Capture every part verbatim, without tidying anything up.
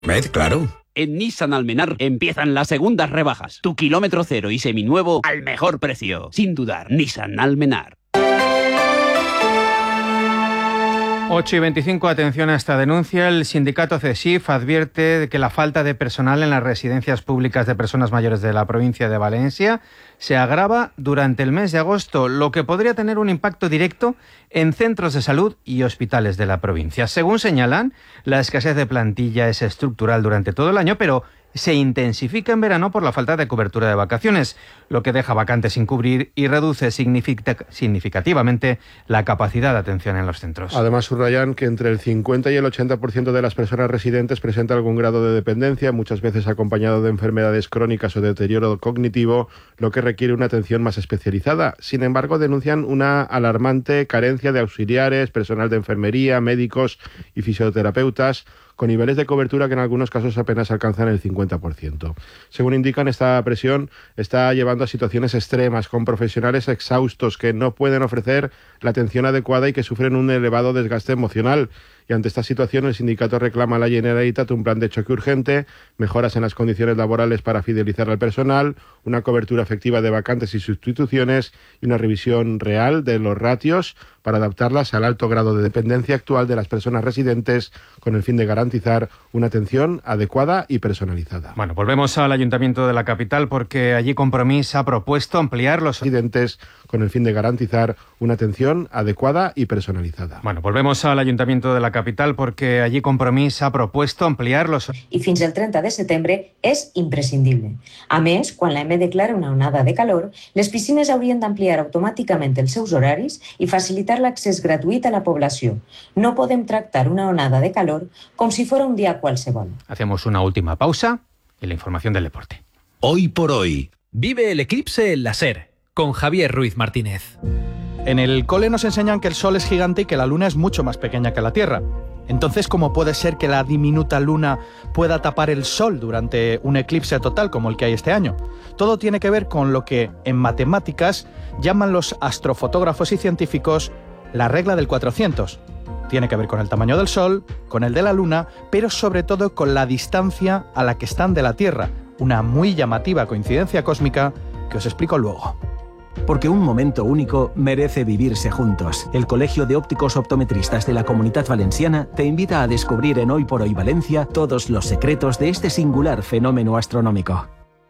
Med, claro. En Nissan Almenar empiezan las segundas rebajas. Tu kilómetro cero y seminuevo al mejor precio. Sin dudar, Nissan Almenar. ocho y veinticinco, atención a esta denuncia. El sindicato CESIF advierte de que la falta de personal en las residencias públicas de personas mayores de la provincia de Valencia se agrava durante el mes de agosto, lo que podría tener un impacto directo en centros de salud y hospitales de la provincia. Según señalan, la escasez de plantilla es estructural durante todo el año, pero se intensifica en verano por la falta de cobertura de vacaciones, lo que deja vacantes sin cubrir y reduce significativamente la capacidad de atención en los centros. Además, subrayan que entre el cincuenta y el ochenta por ciento de las personas residentes presenta algún grado de dependencia, muchas veces acompañado de enfermedades crónicas o de deterioro cognitivo, lo que requiere una atención más especializada. Sin embargo, denuncian una alarmante carencia de auxiliares, personal de enfermería, médicos y fisioterapeutas, con niveles de cobertura que en algunos casos apenas alcanzan el cincuenta por ciento. Según indican, esta presión está llevando a situaciones extremas, con profesionales exhaustos que no pueden ofrecer la atención adecuada y que sufren un elevado desgaste emocional. Y ante esta situación, el sindicato reclama a la Generalitat un plan de choque urgente, mejoras en las condiciones laborales para fidelizar al personal, una cobertura efectiva de vacantes y sustituciones y una revisión real de los ratios para adaptarlas al alto grado de dependencia actual de las personas residentes, con el fin de garantizar una atención adecuada y personalizada. Bueno, volvemos al Ayuntamiento de la capital, porque allí Compromís ha propuesto ampliar los residentes con el fin de garantizar una atención adecuada y personalizada. Bueno, volvemos al Ayuntamiento de la capital, porque allí Compromís ha propuesto ampliar los... I fins al trenta de setembre és imprescindible. A més, quan l'A E M E declara una onada de calor, les piscines haurien d'ampliar automàticament els seus horaris i facilitar l'accés gratuït a la població. No podem tractar una onada de calor com si fuera un día qualsevol. Hacemos una última pausa en la información del deporte. Hoy por hoy. Vive el eclipse en la SER, con Javier Ruiz Martínez. En el cole nos enseñan que el Sol es gigante y que la Luna es mucho más pequeña que la Tierra. Entonces, ¿cómo puede ser que la diminuta Luna pueda tapar el Sol durante un eclipse total como el que hay este año? Todo tiene que ver con lo que en matemáticas llaman los astrofotógrafos y científicos la regla del cuatrocientos. Tiene que ver con el tamaño del Sol, con el de la Luna, pero sobre todo con la distancia a la que están de la Tierra. Una muy llamativa coincidencia cósmica que os explico luego. Porque un momento único merece vivirse juntos. El Colegio de Ópticos Optometristas de la Comunitat Valenciana te invita a descubrir en Hoy por Hoy Valencia todos los secretos de este singular fenómeno astronómico.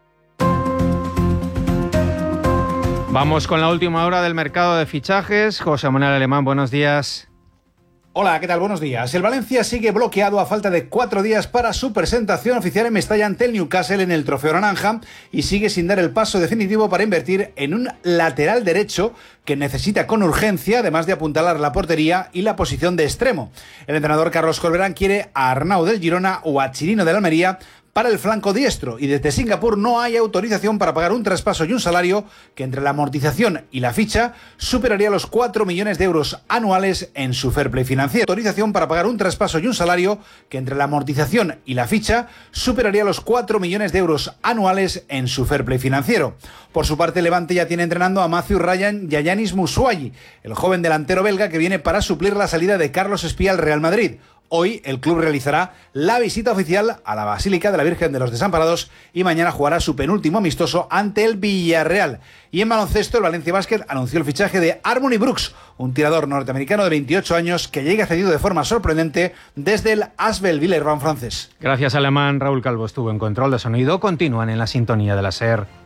Vamos con la última hora del mercado de fichajes. José Manuel Alemán, buenos días. Hola, ¿qué tal? Buenos días. El Valencia sigue bloqueado a falta de cuatro días para su presentación oficial en Mestalla ante el Newcastle en el Trofeo Naranja y sigue sin dar el paso definitivo para invertir en un lateral derecho que necesita con urgencia, además de apuntalar la portería y la posición de extremo. El entrenador Carlos Corberán quiere a Arnau del Girona o a Chirino del Almería para el flanco diestro, y desde Singapur no hay autorización para pagar un traspaso y un salario que entre la amortización y la ficha superaría los cuatro millones de euros anuales en su fair play financiero. Autorización para pagar un traspaso y un salario que entre la amortización y la ficha superaría los cuatro millones de euros anuales en su fair play financiero. Por su parte, Levante ya tiene entrenando a Matthew Ryan y a Yanis Moussouayi, el joven delantero belga que viene para suplir la salida de Carlos Espía al Real Madrid. Hoy el club realizará la visita oficial a la Basílica de la Virgen de los Desamparados y mañana jugará su penúltimo amistoso ante el Villarreal. Y en baloncesto, el Valencia Basket anunció el fichaje de Harmony Brooks, un tirador norteamericano de veintiocho años que llega cedido de forma sorprendente desde el Asvel Villeurbanne francés. Gracias, Alemán. Raúl Calvo estuvo en control de sonido. Continúan en la sintonía de la SER.